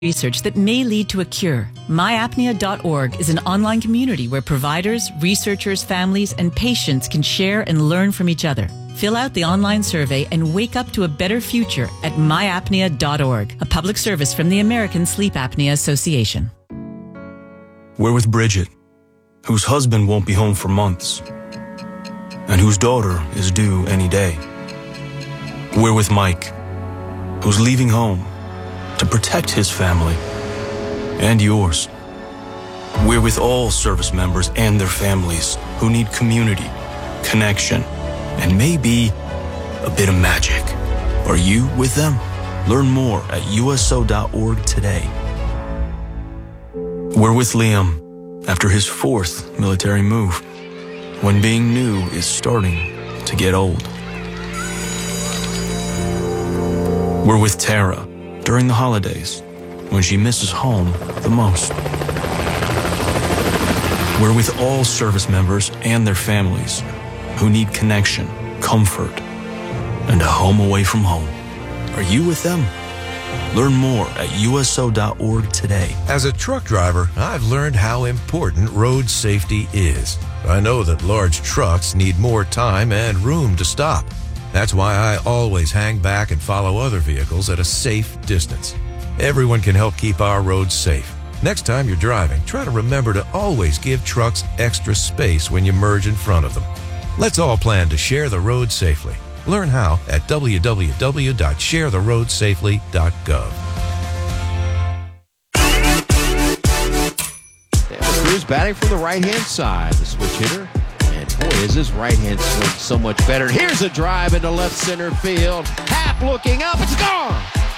research that may lead to a cure. myapnea.org is an online community where providers, researchers, families, and patients can share and learn from each other. Fill out the online survey and wake up to a better future at myapnea.org, a public service from the American Sleep Apnea Association. We're with Bridget, whose husband won't be home for months, and whose daughter is due any day. We're with Mike, who's leaving home to protect his family and yours. We're with all service members and their families who need community, connection, and maybe a bit of magic. Are you with them? Learn more at USO.org today. We're with Liam after his 4th military move, when being new is starting to get old. We're with Tara during the holidays, when she misses home the most. We're with all service members and their families who need connection, comfort, and a home away from home. Are you with them? Learn more at USO.org today. As a truck driver, I've learned how important road safety is. I know that large trucks need more time and room to stop. That's why I always hang back and follow other vehicles at a safe distance. Everyone can help keep our roads safe. Next time you're driving, try to remember to always give trucks extra space when you merge in front of them. Let's all plan to share the road safely. Learn how at www.sharetheroadsafely.gov. Cruz batting from the right-hand side, the switch hitter. And boy, is his right-hand swing so much better. Here's a drive into left center field. Happ looking up. It's gone.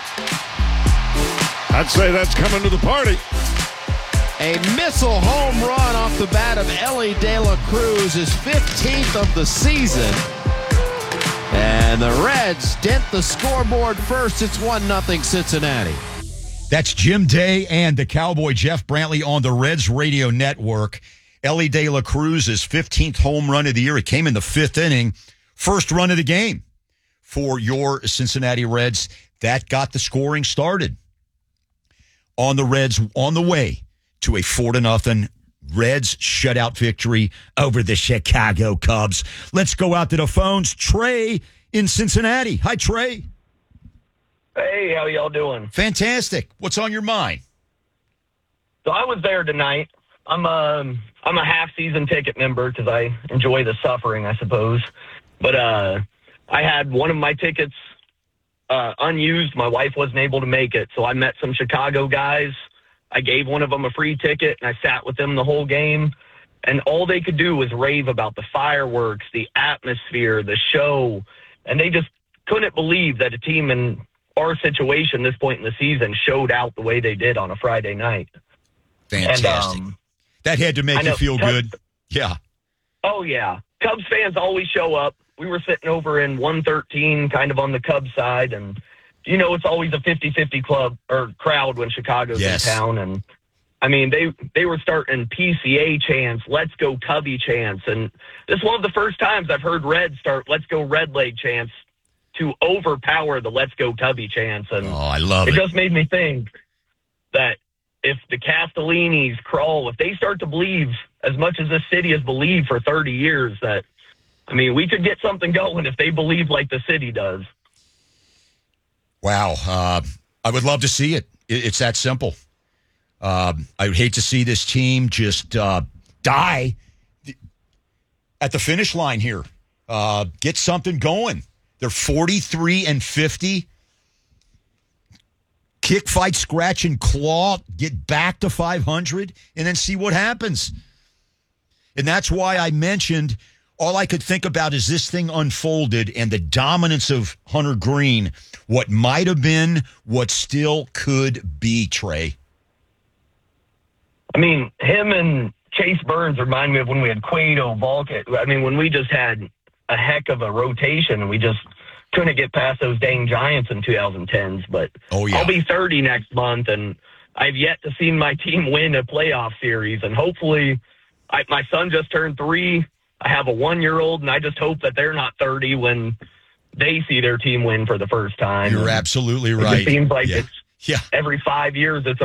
I'd say that's coming to the party. A missile home run off the bat of Elly De La Cruz, his 15th of the season. And the Reds dent the scoreboard first. It's 1-0 Cincinnati. That's Jim Day and the Cowboy Jeff Brantley on the Reds radio network. Elly De La Cruz's 15th home run of the year. It came in the 5th inning. First run of the game for your Cincinnati Reds. That got the scoring started. On the Reds, on the way to a 4-0 Reds shutout victory over the Chicago Cubs. Let's go out to the phones. Trey in Cincinnati. Hi, Trey. Hey, how y'all doing? Fantastic. What's on your mind? So I was there tonight. I'm a half-season ticket member because I enjoy the suffering, I suppose. But I had one of my tickets unused. My wife wasn't able to make it, so I met some Chicago guys. I gave one of them a free ticket, and I sat with them the whole game. And all they could do was rave about the fireworks, the atmosphere, the show. And they just couldn't believe that a team in our situation this point in the season showed out the way they did on a Friday night. Fantastic. And, that had to make you feel good. Yeah. Oh, yeah. Cubs fans always show up. We were sitting over in 113, kind of on the Cubs side, and you know it's always a 50-50 club or crowd when Chicago's in town. And I mean, they were starting PCA chants, "Let's go Cubby" chants, and this is one of the first times I've heard Reds start "Let's go Red Leg" chants to overpower the "Let's go Cubby" chants. And I love it. It just made me think that if the Castellinis, Kroll, if they start to believe as much as this city has believed for 30 years, that, I mean, we could get something going if they believe like the city does. Wow. I would love to see it. It's that simple. I would hate to see this team just die at the finish line here. Get something going. They're 43-50. Kick, fight, scratch, and claw. Get back to 500, and then see what happens. And that's why I mentioned all I could think about is this thing unfolded and the dominance of Hunter Green, what might have been, what still could be, Trey. I mean, him and Chase Burns remind me of when we had Cueto, Volkett. I mean, when we just had a heck of a rotation and we just couldn't get past those dang Giants in 2010s. But I'll be 30 next month, and I've yet to see my team win a playoff series. And hopefully, my son just turned 3. I have a 1-year-old, and I just hope that they're not 30 when they see their team win for the first time. You're absolutely right. It seems like Yeah. every 5 years it's